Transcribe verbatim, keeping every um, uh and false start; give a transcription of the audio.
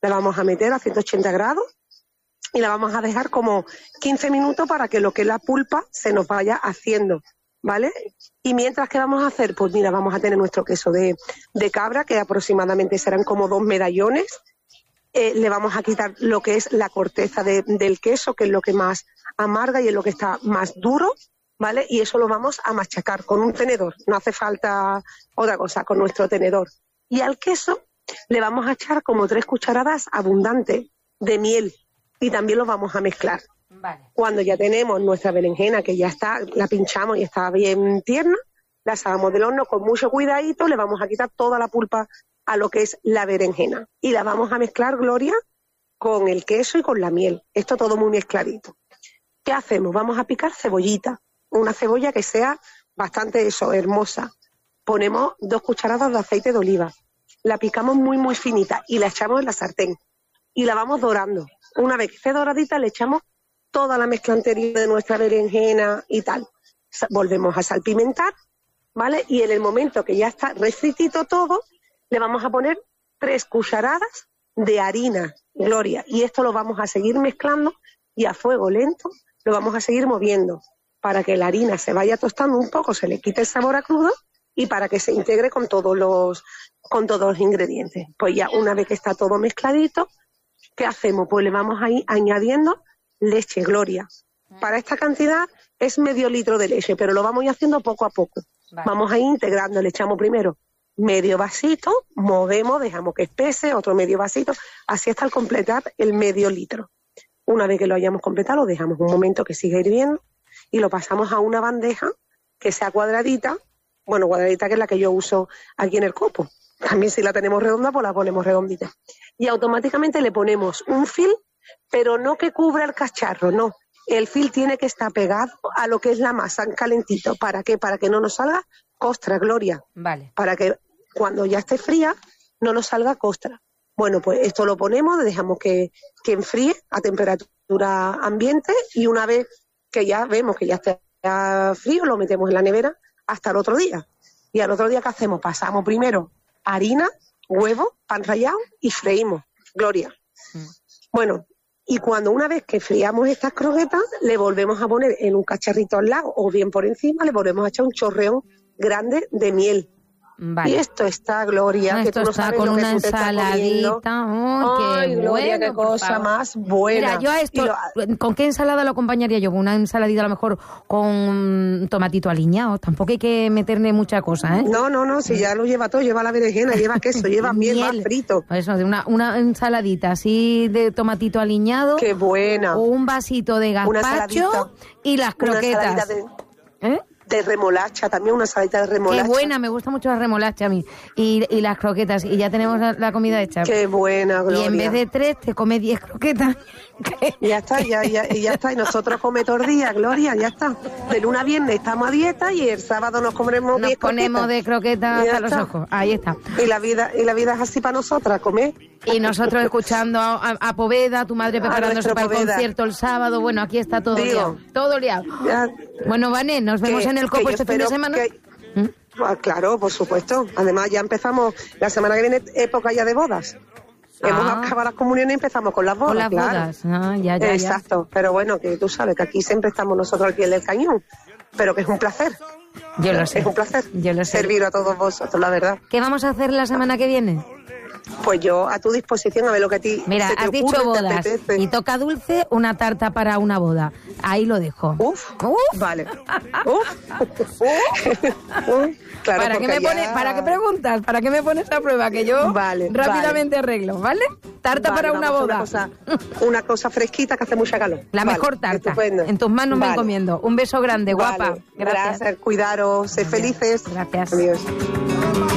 La vamos a meter a ciento ochenta grados y la vamos a dejar como quince minutos para que lo que es la pulpa se nos vaya haciendo, ¿vale? Y mientras, ¿qué vamos a hacer? Pues mira, vamos a tener nuestro queso de, de cabra, que aproximadamente serán como dos medallones. Eh, le vamos a quitar lo que es la corteza de, del queso, que es lo que más amarga y es lo que está más duro, ¿vale? Y eso lo vamos a machacar con un tenedor, no hace falta otra cosa, con nuestro tenedor. Y al queso le vamos a echar como tres cucharadas abundantes de miel y también lo vamos a mezclar. Vale. Cuando ya tenemos nuestra berenjena, que ya está, la pinchamos y está bien tierna, la sacamos del horno con mucho cuidadito, le vamos a quitar toda la pulpa a lo que es la berenjena y la vamos a mezclar, Gloria, con el queso y con la miel. Esto todo muy mezcladito. ¿Qué hacemos? Vamos a picar cebollita, una cebolla que sea bastante eso, hermosa. Ponemos dos cucharadas de aceite de oliva, la picamos muy muy finita y la echamos en la sartén y la vamos dorando. Una vez que esté doradita le echamos toda la mezcla anterior de nuestra berenjena y tal. Volvemos a salpimentar, ¿vale? Y en el momento que ya está refritito todo, le vamos a poner tres cucharadas de harina, Gloria, y esto lo vamos a seguir mezclando y a fuego lento lo vamos a seguir moviendo para que la harina se vaya tostando un poco, se le quite el sabor a crudo y para que se integre con todos los, con todos los ingredientes. Pues ya una vez que está todo mezcladito, ¿qué hacemos? Pues le vamos a ir añadiendo leche, Gloria. Para esta cantidad es medio litro de leche, pero lo vamos a ir haciendo poco a poco. Vale. Vamos a ir integrando, le echamos primero medio vasito, movemos, dejamos que espese, otro medio vasito, así hasta el completar el medio litro. Una vez que lo hayamos completado, lo dejamos un momento que siga hirviendo y lo pasamos a una bandeja que sea cuadradita, bueno, cuadradita que es la que yo uso aquí en el copo. También si la tenemos redonda, pues la ponemos redondita. Y automáticamente le ponemos un fil, pero no que cubra el cacharro, no. El fil tiene que estar pegado a lo que es la masa, calentito. ¿Para qué? Para que no nos salga costra, Gloria. Vale. Para que cuando ya esté fría no nos salga costra. Bueno, pues esto lo ponemos, dejamos que, que enfríe a temperatura ambiente y una vez que ya vemos que ya está frío, lo metemos en la nevera hasta el otro día. Y al otro día, ¿qué hacemos? Pasamos primero harina, huevo, pan rallado y freímos, Gloria. Mm. Bueno, y cuando una vez que friamos estas croquetas, le volvemos a poner en un cacharrito al lado o bien por encima, le volvemos a echar un chorreón grande de miel. Vale. Y esto está, Gloria, esto que tú no está sabes con lo una que tú te estás ensaladita. Oh, Ay, qué Gloria, bueno, qué cosa más buena. Mira, yo a esto, lo... ¿con qué ensalada lo acompañaría yo? Con una ensaladita a lo mejor con tomatito aliñado. Tampoco hay que meterle mucha cosa, ¿eh? No, no, no, si ya lo lleva todo, lleva la berenjena, lleva queso, lleva miel, miel, más frito. Eso, de una, una ensaladita así de tomatito aliñado. Qué buena. O un vasito de gazpacho y las croquetas. De... ¿Eh? De remolacha, también una saladita de remolacha. Qué buena, me gusta mucho la remolacha a mí. Y, y las croquetas, y ya tenemos la, la comida hecha. Qué buena, Gloria. Y en vez de tres, te comes diez croquetas. Ya está, ya, ya, y ya está. Y nosotros comemos todos los días, Gloria, ya está. De lunes a viernes estamos a dieta y el sábado nos comeremos Nos diez ponemos croquetas. de croquetas hasta los ojos. Ahí está. Y la vida, y la vida es así para nosotras, comer. Y nosotros escuchando a, a, a Poveda, tu madre preparándose para el concierto el sábado. Bueno, aquí está todo Digo, liado. Todo liado. Ya, bueno, Vané, nos vemos que, en el copo este fin de semana. Que, ¿Mm? ah, claro, por supuesto. Además, ya empezamos, la semana que viene, época ya de bodas. Ah. Hemos acabado las comuniones y empezamos con las bodas. Con las claro. bodas. Ah, ya, ya, Exacto. Ya. Pero bueno, que tú sabes que aquí siempre estamos nosotros al pie del cañón. Pero que es un placer. Yo lo sé. Es un placer. Yo lo sé. Servir a todos vosotros, la verdad. ¿Qué vamos a hacer la semana que viene? Pues yo a tu disposición, a ver lo que a ti Mira, se te has ocurre, dicho bodas te apetece. y toca dulce, una tarta para una boda. Ahí lo dejo. Uf, uf. Vale. Uf. Uf. Claro, ¿Para qué me ya... pones, para qué preguntas? ¿Para qué me pones a prueba? Que yo vale, rápidamente vale. arreglo, ¿vale? Tarta vale, para una boda. Una cosa, una cosa fresquita que hace mucha calor. La vale, mejor tarta. Estupendo. En tus manos vale. me encomiendo. Un beso grande, vale. guapa. Gracias. Gracias. Cuidaros. Sed felices. Gracias. Adiós.